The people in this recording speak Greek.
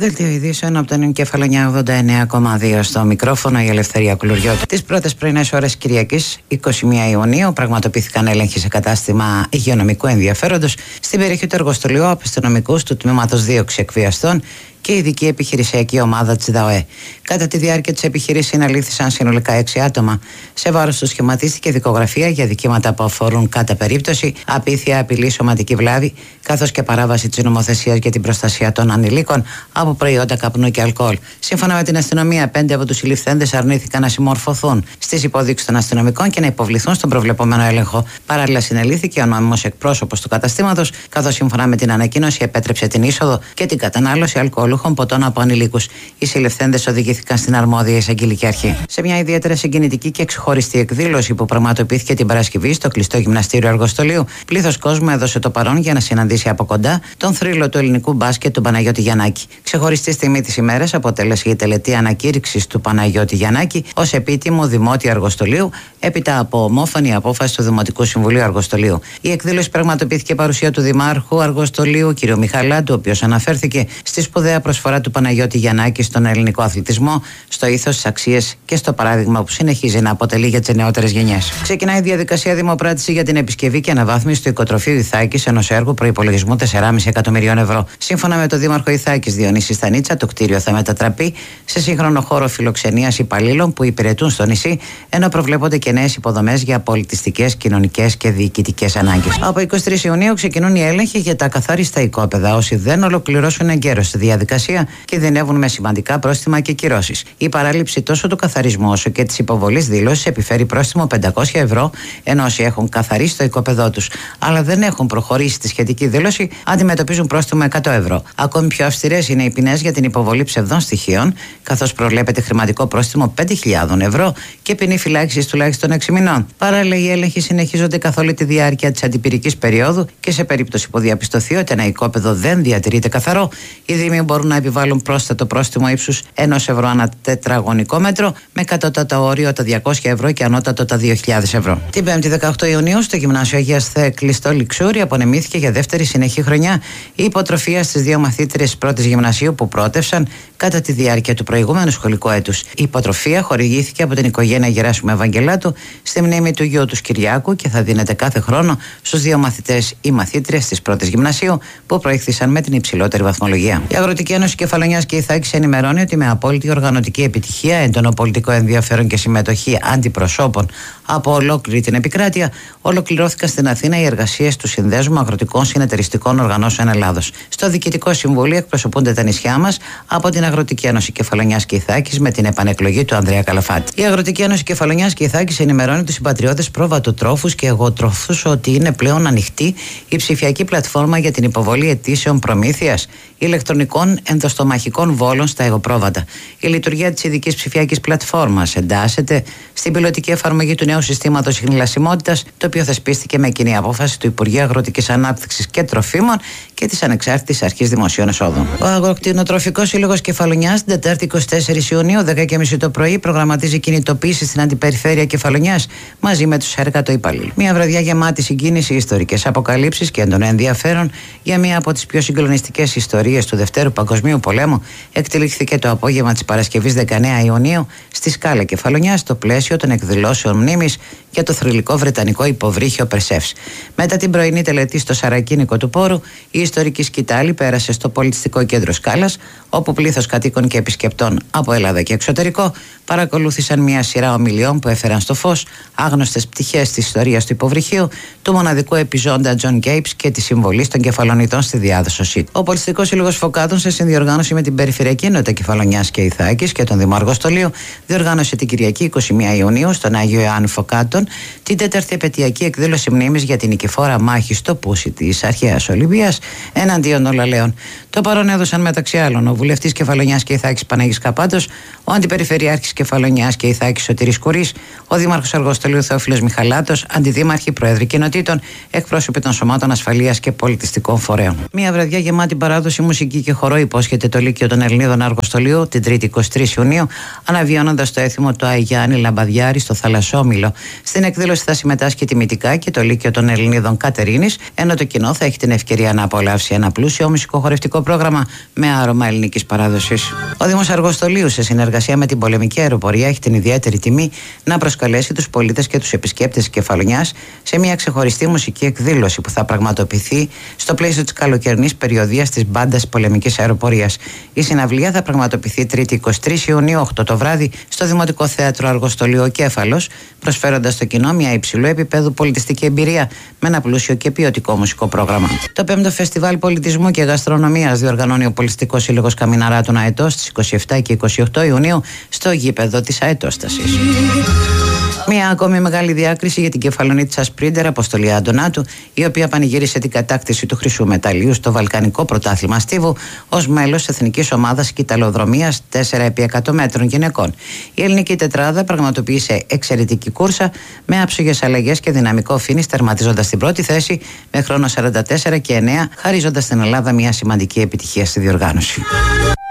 Δελτίο ειδήσεων από τον Κεφαλονιά 89,2 στο μικρόφωνο, η Ελευθερία Κουλουριώτη. Τις πρώτες πρωινές ώρες Κυριακής 21 Ιουνίου πραγματοποιήθηκαν έλεγχοι σε κατάστημα υγειονομικού ενδιαφέροντος στην περιοχή του εργοστολίου από αστυνομικούς του τμήματος δίωξη εκβιαστών και ειδική επιχειρησιακή ομάδα της ΔΑΟΕ. Κατά τη διάρκεια της επιχειρήσης συναλήφθησαν συνολικά 6 άτομα. Σε βάρος τους σχηματίστηκε δικογραφία για δικήματα που αφορούν κατά περίπτωση απίθεια, απειλή, σωματική βλάβη, καθώς και παράβαση της νομοθεσίας για την προστασία των ανηλίκων από προϊόντα καπνού και αλκοόλ. Σύμφωνα με την αστυνομία, 5 από τους συλληφθέντες αρνήθηκαν να συμμορφωθούν στις υποδείξεις των αστυνομικών και να υποβληθούν στον προβλεπόμενο έλεγχο. Παράλληλα, συνελήφθηκε ο νόμιμος εκπρόσωπος του καταστήματος, καθώς σύμφωνα με την ανακοίνωση επέτρεψε την είσοδο και την κατανάλωση αλκοόλου ποτών από ανηλίκους. Οι συλληφθέντες οδηγήθηκαν στην αρμόδια εισαγγελική αρχή. Σε μια ιδιαίτερα συγκινητική και ξεχωριστή εκδήλωση που πραγματοποιήθηκε την Παρασκευή στο κλειστό γυμναστήριο Αργοστολίου, πλήθος κόσμου έδωσε το παρόν για να συναντήσει από κοντά τον θρύλο του ελληνικού μπάσκετ, τον Παναγιώτη Γιαννάκη. Ξεχωριστή στιγμή της ημέρας αποτέλεσε η τελετή ανακήρυξης του Παναγιώτη Γιαννάκη ως επίτιμο δημότη Αργοστολίου, έπειτα από ομόφωνη απόφαση του Δημοτικού Συμβουλίου Αργοστολίου. Η εκδήλωση πραγματοποιήθηκε παρουσία του Δημάρχου Αργοστολίου, κ. Μιχαλάντου, ο οποίος αναφέρθηκε στη σπουδαία προσφορά του Παναγιώτη Γιαννάκη στον ελληνικό αθλητισμό, στο ήθος, στις αξίες και στο παράδειγμα που συνεχίζει να αποτελεί για τις νεότερες γενιές. Ξεκινάει η διαδικασία δημοπράτηση για την επισκευή και αναβάθμιση του οικοτροφείου Ιθάκης, ενός έργου προϋπολογισμού 4,5 εκατομμυρίων ευρώ. Σύμφωνα με τον Δήμαρχο Ιθάκης Διονύση Στανίτσα, το κτίριο θα μετατραπεί σε σύγχρονο χώρο φιλοξενίας υπαλλήλων που υπηρετούν στο νησί, ενώ προβλέπονται και νέες υποδομές για πολιτιστικές, κοινωνικές και διοικητικές ανάγκες. Από 23 Ιουνίου ξεκινούν οι έλεγχοι για τα ακαθάριστα οικόπεδα. Όσοι δεν ολοκληρώσουν εγκαίρως τη διαδικασία, κινδυνεύουν με σημαντικά πρόστιμα και κυρώσεις. Η παράληψη τόσο του καθαρισμού όσο και της υποβολής δήλωσης επιφέρει πρόστιμο 500 ευρώ, ενώ όσοι έχουν καθαρίσει το οικόπεδό τους αλλά δεν έχουν προχωρήσει τη σχετική δήλωση αντιμετωπίζουν πρόστιμο 100 ευρώ. Ακόμη πιο αυστηρές είναι οι ποινές για την υποβολή ψευδών στοιχείων, καθώς προβλέπεται χρηματικό πρόστιμο 5.000 ευρώ και ποινή φυλάκισης τουλάχιστον 6 μηνών. Παράλληλα, οι έλεγχοι συνεχίζονται καθ' όλη τη διάρκεια της αντιπυρικής περίοδου και σε περίπτωση που διαπιστωθεί ότι ένα οικόπεδο δεν διατηρείται καθαρό, οι Δήμοι μπορούν να επιβάλλουν πρόσθετο πρόστιμο ύψους 1 ευρώ ανά τετραγωνικό μέτρο, με κατώτατο όριο τα 200 ευρώ και ανώτατο τα 2.000 ευρώ. Την 5η 18 Ιουνίου, στο Γυμνάσιο Αγίας Θεέ κλειστό Λιξούρι, απονεμήθηκε για δεύτερη συνεχή χρονιά η υποτροφία στις 2 μαθήτριες πρώτης γυμνασίου που πρότευσαν κατά τη διάρκεια του προηγούμενου σχολικού έτους. Η υποτροφία χορηγήθηκε από την οικογένεια Γεράσιμου Ευαγγελάτου στη μνήμη του γιου του Κυριάκου και θα δίνεται κάθε χρόνο στους 2 μαθητές ή μαθήτριες της πρώτης γυμνασίου που προήχθησαν με την υψηλότερη βαθμολογία. Η Αγροτική Ένωση Κεφαλονιάς και Ιθάκης ενημερώνει ότι με απόλυτη οργανωτική επιτυχία, έντονο πολιτικό ενδιαφέρον και συμμετοχή αντιπροσώπων από ολόκληρη την επικράτεια, ολοκληρώθηκαν στην Αθήνα οι εργασίες του Συνδέσμου Αγροτικών Συνεταιριστικών Οργανώσεων Ελλάδος. Στο Διοικητικό Συμβούλιο εκπροσωπούνται τα νησιά μας από την Αγροτική Ένωση Κεφαλονιάς και Ιθάκης με την επανεκλογή του Ανδρέα Καλαφάτη. Η Αγροτική Ένωση Κεφαλονιάς και Ιθάκης ενημερώνει τους συμπατριώτες πρόβατοτρόφους και εγωτρόφους ότι είναι πλέον ανοιχτή η ψηφιακή πλατφόρμα για την υποβολή αιτήσεων προμήθειας ηλεκτρονικών ενδοστομαχικών βόλων στα εγωπρόβατα. Η λειτουργία της ειδικής ψηφιακής πλατφόρμας εντάσσεται στην πιλωτική εφαρμογή του νέου συστήματος ιχνηλασιμότητας, το οποίο θεσπίστηκε με κοινή απόφαση του Υπουργείου Αγροτικής Ανάπτυξης και Τροφίμων και της Ανεξάρτητης Αρχής Δημοσίων Εσόδων. Ο Αγροκτηνοτροφικός Σύλλογος Κεφαλονιάς, την Τετάρτη 24 Ιουνίου, 10:30 το πρωί, προγραμματίζει κινητοποίηση στην Αντιπεριφέρεια Κεφαλονιάς μαζί με τους εργατοϊπαλλήλους. Μια βραδιά γεμάτη συγκίνηση, ιστορικές αποκαλύψεις και έντονο ενδιαφέρον για μία από τις πιο συγκλονιστικές ιστορίες του Δευτέρου Παγκοσμίου Πολέμου εκτελήχθηκε το απόγευμα της Παρασκευής 19 Ιουνίου στη Σκάλα Κεφαλονιάς, στο πλαίσιο των εκδηλώσεων μνήμης για το θρυλικό βρετανικό υποβρύχιο Περσεύς. Μετά την πρωινή τελετή στο Σαρακίνικο του Πόρου, η ιστορική σκητάλη πέρασε στο πολιτιστικό κέντρο Σκάλας, όπου πλήθος κατοίκων και επισκεπτών από Ελλάδα και εξωτερικό παρακολούθησαν μια σειρά ομιλιών που έφεραν στο φως άγνωστες πτυχές της ιστορίας του υποβρυχίου, του μοναδικού επιζώντα Τζον Γκέιπς και τη συμβολή των Κεφαλονιτών στη διάδοση του. Ο Πολιτιστικός Σύλλογος Φωκάτων, σε συνδιοργάνωση με την Περιφερειακή Ενότητα Κεφαλονιάς και Ιθάκης και τον Δήμο Αργοστολίου, διοργάνωσε την Κυριακή 21 Ιουνίου στον Άγιο Ιωάννη Φωκάτων την 4η επαιτειακή εκδήλωση μνήμης για την νικηφόρα μάχη στο Πούσι της αρχαίας Ολυμπίας εναντίον των Λαλαίων. Το παρόν έδωσαν μεταξύ άλλων ο βουλευτής Κεφαλονιάς και Ιθάκης Παναγής Καπάτος, ο αντιπεριφερειάρχης Κεφαλονιάς και Ιθάκης Σωτήρης Κουρής, ο δήμαρχος Αργοστολίου Θεόφιλος Μιχαλάτος, αντιδήμαρχοι, πρόεδροι κοινοτήτων, εκπρόσωποι των σωμάτων ασφαλείας και πολιτιστικών φορέων. Μια βραδιά γεμάτη παράδοση, μουσική και χορό υπόσχεται το Λύκειο των Ελληνίδων Αργοστολίου την 3η 23 Ιουνίου, αναβιώνοντας το έθιμο του Άι Γιάννη Λαμπαδιάρη στο Θαλασσόμυλο. Στην εκδήλωση θα συμμετάσχει τιμητικά και το Λύκειο των Ελληνίδων Κατερίνης, ενώ το κοινό θα έχει την ευκαιρία να απολαύσει ένα πλούσιο μουσικοχορευτικό πρόγραμμα με άρωμα ελληνικής παράδοσης. Ο Δήμος Αργοστολίου, σε συνεργασία με την Πολεμική Αεροπορία, έχει την ιδιαίτερη τιμή να προσκαλέσει τους πολίτες και τους επισκέπτες της Κεφαλονιάς σε μια ξεχωριστή μουσική εκδήλωση που θα πραγματοποιηθεί στο πλαίσιο της καλοκαιρινής περιοδίας της μπάντας Πολεμικής Αεροπορίας. Η συναυλία θα πραγματοποιηθεί 3η 23 Ιουνίου 8 το βράδυ στο Δημοτικό Θέατρο Αργοστολίου ο Κέφαλος, προσφέροντας στο κοινό μια υψηλού επίπεδου πολιτιστική εμπειρία με ένα πλούσιο και ποιοτικό μουσικό πρόγραμμα. Το 5ο Φεστιβάλ Πολιτισμού και Γαστρονομίας διοργανώνει ο Πολιτιστικός Σύλλογος Καμιναράτων ΑΕΤΟ στις 27 και 28 Ιουνίου στο γήπεδο της αετόστασης. Μια ακόμη μεγάλη διάκριση για την Κεφαλονίτησα Σπρίντερ Αποστολή Αντωνάτου, η οποία πανηγύρισε την κατάκτηση του χρυσού μεταλλίου στο Βαλκανικό Πρωτάθλημα Στίβου ως μέλος της Εθνικής Ομάδας Κιταλοδρομίας 4x100 μέτρων γυναικών. Η ελληνική τετράδα πραγματοποίησε εξαιρετική κούρσα με άψογες αλλαγές και δυναμικό φίνις, τερματίζοντας στην πρώτη θέση με χρόνο 44 και 9, χαρίζοντας στην Ελλάδα μια σημαντική επιτυχία στη διοργάνωση.